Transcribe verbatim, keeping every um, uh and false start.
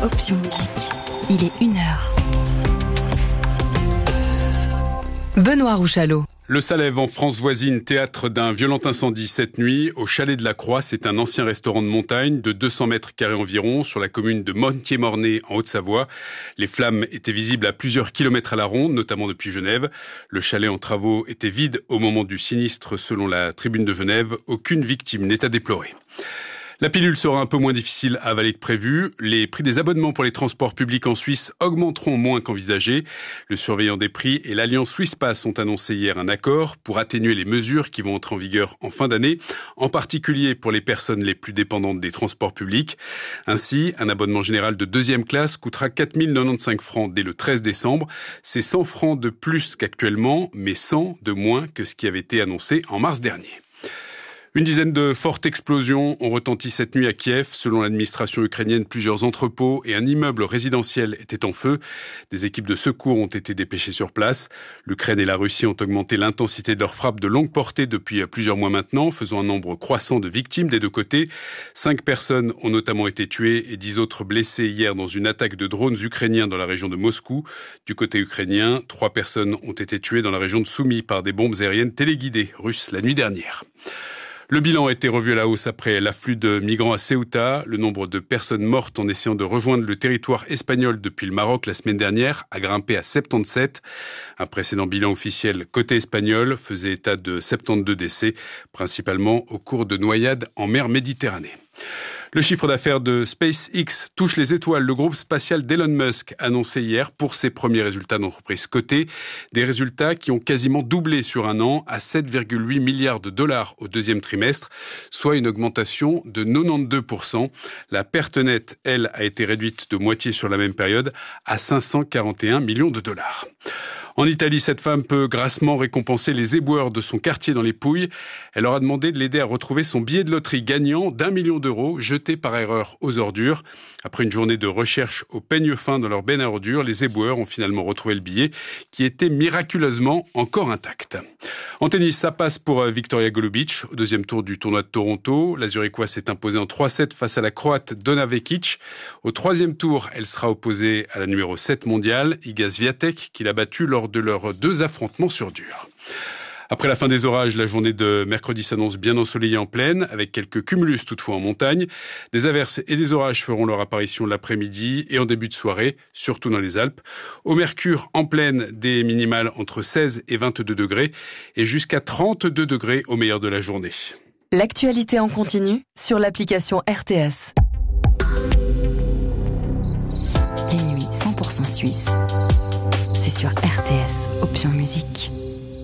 Option Musique. Il est une heure. Benoît Rouchalot. Le Salève en France voisine, théâtre d'un violent incendie cette nuit au Chalet de la Croix. C'est un ancien restaurant de montagne de deux cents mètres carrés environ sur la commune de Montier-Mornay en Haute-Savoie. Les flammes étaient visibles à plusieurs kilomètres à la ronde, notamment depuis Genève. Le chalet en travaux était vide au moment du sinistre selon la Tribune de Genève. Aucune victime n'est à déplorer. La pilule sera un peu moins difficile à avaler que prévu. Les prix des abonnements pour les transports publics en Suisse augmenteront moins qu'envisagé. Le surveillant des prix et l'Alliance Swisspass ont annoncé hier un accord pour atténuer les mesures qui vont entrer en vigueur en fin d'année, en particulier pour les personnes les plus dépendantes des transports publics. Ainsi, un abonnement général de deuxième classe coûtera quatre mille quatre-vingt-quinze francs dès le treize décembre. C'est cent francs de plus qu'actuellement, mais cent de moins que ce qui avait été annoncé en mars dernier. Une dizaine de fortes explosions ont retenti cette nuit à Kiev. Selon l'administration ukrainienne, plusieurs entrepôts et un immeuble résidentiel étaient en feu. Des équipes de secours ont été dépêchées sur place. L'Ukraine et la Russie ont augmenté l'intensité de leurs frappes de longue portée depuis plusieurs mois maintenant, faisant un nombre croissant de victimes des deux côtés. Cinq personnes ont notamment été tuées et dix autres blessées hier dans une attaque de drones ukrainiens dans la région de Moscou. Du côté ukrainien, trois personnes ont été tuées dans la région de Soumy par des bombes aériennes téléguidées russes la nuit dernière. Le bilan a été revu à la hausse après l'afflux de migrants à Ceuta. Le nombre de personnes mortes en essayant de rejoindre le territoire espagnol depuis le Maroc la semaine dernière a grimpé à soixante-dix-sept. Un précédent bilan officiel côté espagnol faisait état de soixante-douze décès, principalement au cours de noyades en mer Méditerranée. Le chiffre d'affaires de SpaceX touche les étoiles. Le groupe spatial d'Elon Musk a annoncé hier pour ses premiers résultats d'entreprise cotée. Des résultats qui ont quasiment doublé sur un an à sept virgule huit milliards de dollars au deuxième trimestre, soit une augmentation de quatre-vingt-douze pour cent. La perte nette, elle, a été réduite de moitié sur la même période à cinq cent quarante et un millions de dollars. En Italie, cette femme peut grassement récompenser les éboueurs de son quartier dans les Pouilles. Elle leur a demandé de l'aider à retrouver son billet de loterie gagnant d'un million d'euros jeté par erreur aux ordures. Après une journée de recherche au peigne fin dans leur benne à ordures, les éboueurs ont finalement retrouvé le billet qui était miraculeusement encore intact. En tennis, ça passe pour Victoria Golubic. Au deuxième tour du tournoi de Toronto, la Zurichoise s'est imposée en trois sept face à la Croate Donna Vekic. Au troisième tour, elle sera opposée à la numéro sept mondiale, Iga Swiatek, qui l'a battue lors de leurs deux affrontements sur dur. Après la fin des orages, la journée de mercredi s'annonce bien ensoleillée en plaine, avec quelques cumulus toutefois en montagne. Des averses et des orages feront leur apparition l'après-midi et en début de soirée, surtout dans les Alpes. Au mercure, en plaine, des minimales entre seize et vingt-deux degrés et jusqu'à trente-deux degrés au meilleur de la journée. L'actualité en continu sur l'application R T S. Les nuits cent pour cent suisses. C'est sur R T S, Option Musique.